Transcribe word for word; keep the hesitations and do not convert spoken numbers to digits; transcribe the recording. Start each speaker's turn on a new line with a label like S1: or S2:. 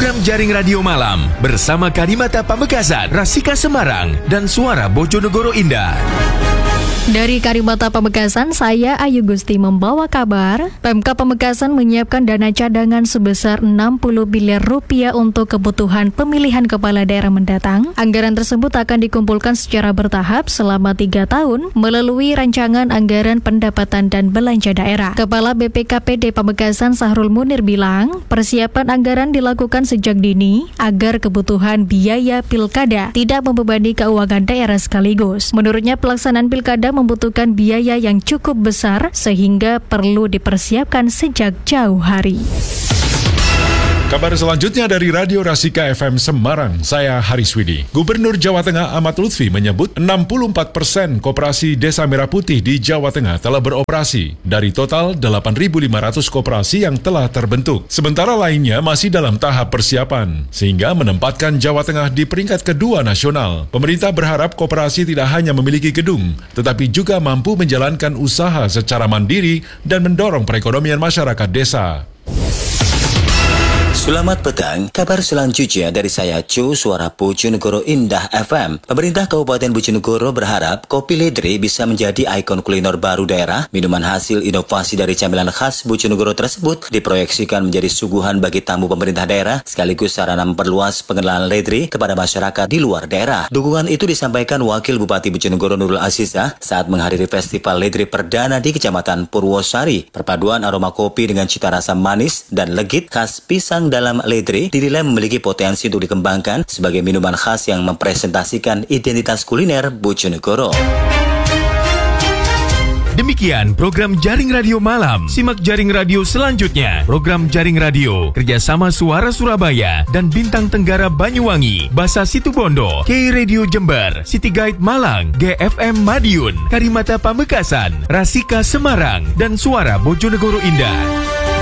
S1: Program Jaring Radio Malam bersama Karimata Pamekasan, Rasika Semarang, dan Suara Bojonegoro Indah.
S2: Dari Karimata Pamekasan, saya Ayu Gusti membawa kabar. Pemkab Pamekasan menyiapkan dana cadangan sebesar enam puluh miliar rupiah untuk kebutuhan pemilihan kepala daerah mendatang. Anggaran tersebut akan dikumpulkan secara bertahap selama tiga tahun melalui rancangan anggaran pendapatan dan belanja daerah. Kepala B P K P D Pamekasan Sahrul Munir bilang, persiapan anggaran dilakukan sejak dini agar kebutuhan biaya pilkada tidak membebani keuangan daerah sekaligus. Menurutnya, pelaksanaan pilkada membutuhkan biaya yang cukup besar sehingga perlu dipersiapkan sejak jauh hari.
S3: Kabar selanjutnya dari Radio Rasika F M Semarang, saya Haris Widi. Gubernur Jawa Tengah Ahmad Lutfi menyebut enam puluh empat persen koperasi Desa Merah Putih di Jawa Tengah telah beroperasi dari total delapan ribu lima ratus koperasi yang telah terbentuk. Sementara lainnya masih dalam tahap persiapan, sehingga menempatkan Jawa Tengah di peringkat kedua nasional. Pemerintah berharap koperasi tidak hanya memiliki gedung, tetapi juga mampu menjalankan usaha secara mandiri dan mendorong perekonomian masyarakat desa.
S4: Selamat petang, kabar selanjutnya dari saya Cu, Suara Bojonegoro Indah F M. Pemerintah Kabupaten Bojonegoro berharap kopi ledre bisa menjadi ikon kuliner baru daerah. Minuman hasil inovasi dari camilan khas Bojonegoro tersebut diproyeksikan menjadi suguhan bagi tamu pemerintah daerah, sekaligus sarana memperluas pengenalan ledre kepada masyarakat di luar daerah. Dukungan itu disampaikan Wakil Bupati Bojonegoro Nurul Azizah saat menghadiri Festival Ledre Perdana di Kecamatan Purwosari. Perpaduan aroma kopi dengan cita rasa manis dan legit khas pisang dalam ledre dinilai memiliki potensi untuk dikembangkan sebagai minuman khas yang mempresentasikan identitas kuliner Bojonegoro.
S1: Demikian program Jaring Radio Malam. Simak Jaring Radio selanjutnya. Program Jaring Radio kerjasama Suara Surabaya dan Bintang Tenggara Banyuwangi, Basa Situbondo, K Radio Jember, City Guide Malang, G F M Madiun, Karimata Pamekasan, Rasika Semarang, dan Suara Bojonegoro Indah.